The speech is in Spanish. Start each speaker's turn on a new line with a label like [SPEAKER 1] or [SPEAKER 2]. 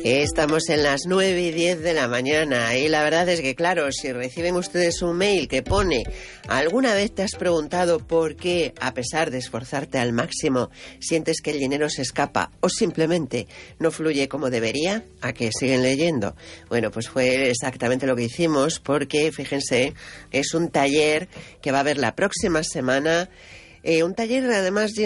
[SPEAKER 1] Estamos en las 9:10 de la mañana y la verdad es que, claro, si reciben ustedes un mail que pone ¿alguna vez te has preguntado por qué, a pesar de esforzarte al máximo, sientes que el dinero se escapa o simplemente no fluye como debería? ¿A qué siguen leyendo? Bueno, pues fue exactamente lo que hicimos porque, fíjense, es un taller que va a haber la próxima semana, un taller además